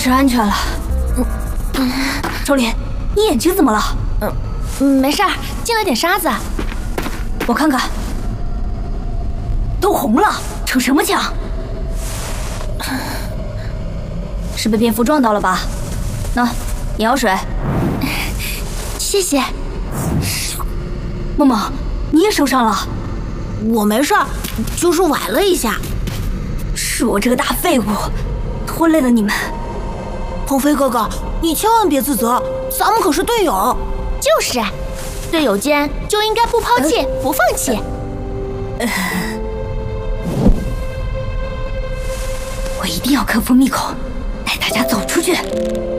是安全了。周林，你眼睛怎么了？ 没事儿，进了点沙子。 我看看，都红了，逞什么强？是被蝙蝠撞到了吧？那，眼药水。 谢谢。 梦梦，你也受伤了？ 我没事儿，就是崴了一下。 是我这个大废物拖累了你们。 鹏飞哥哥，你千万别自责，咱们可是队友。 就是，队友间就应该不抛弃，不放弃。 我一定要克服密孔，带大家走出去。